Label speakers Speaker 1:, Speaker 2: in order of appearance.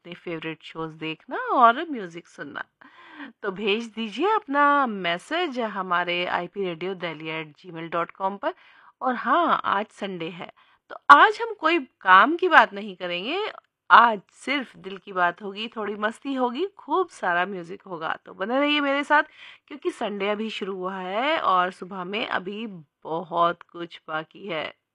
Speaker 1: अपने favourite shows देखना और म्यूज़िक सुनना। तो भेज दीजिए अपना मैसेज हमारे ipradiodelhi@gmail.com पर। और हाँ, आज संडे है, तो आज हम कोई काम की बात नहीं करेंगे। आज सिर्फ दिल की बात होगी, थोड़ी मस्ती होगी, खूब सारा म्यूज़िक होगा। तो बने रहिए मेरे साथ, क्योंकि संडे अभी शुरू हुआ है और सुबह में अभी बहुत कुछ बाकी है।